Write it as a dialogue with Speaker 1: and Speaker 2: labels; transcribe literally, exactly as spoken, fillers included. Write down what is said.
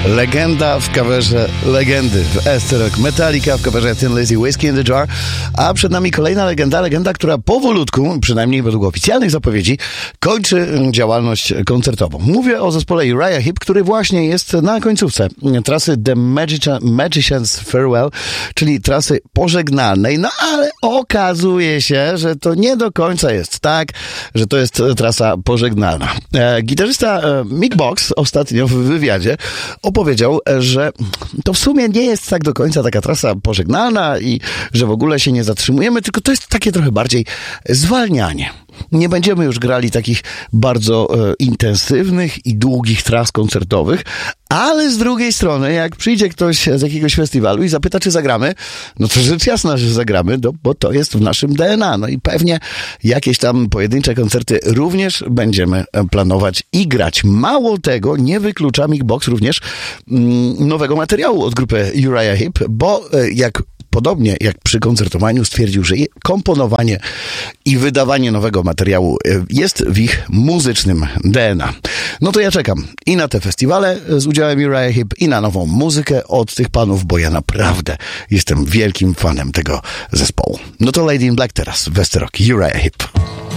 Speaker 1: Legenda w coverze legendy w Ester Rock. Metallica w coverze Thin Lizzy, Whiskey in the Jar. A przed nami kolejna legenda, legenda, która powolutku, przynajmniej według oficjalnych zapowiedzi, kończy działalność koncertową. Mówię o zespole Uriah Heep, który właśnie jest na końcówce trasy The Magica- Magician's Farewell, czyli trasy pożegnalnej. No ale okazuje się, że to nie do końca jest tak, że to jest trasa pożegnalna. E, gitarzysta e, Mick Box ostatnio w wywiadzie opowiedział, że to w sumie nie jest tak do końca taka trasa pożegnalna i że w ogóle się nie zatrzymujemy, tylko to jest takie trochę bardziej zwalnianie. Nie będziemy już grali takich bardzo e, intensywnych i długich tras koncertowych, ale z drugiej strony, jak przyjdzie ktoś z jakiegoś festiwalu i zapyta, czy zagramy, no to rzecz jasna, że zagramy, no, bo to jest w naszym D N A. No i pewnie jakieś tam pojedyncze koncerty również będziemy planować i grać. Mało tego, nie wyklucza Mick Box również mm, nowego materiału od grupy Uriah Heep, bo e, jak podobnie jak przy koncertowaniu stwierdził, że komponowanie i wydawanie nowego materiału jest w ich muzycznym D N A. No to ja czekam i na te festiwale z udziałem Uriah Heep i na nową muzykę od tych panów, bo ja naprawdę jestem wielkim fanem tego zespołu. No to Lady in Black teraz, w Ester Rock, Uriah Heep.